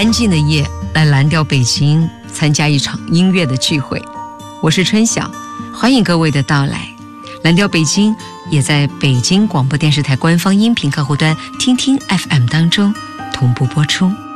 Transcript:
安静的夜来蓝调北京参加一场音乐的聚会。我是春晓，欢迎各位的到来。蓝调北京也在北京广播电视台官方音频客户端听听 FM 当中同步播出。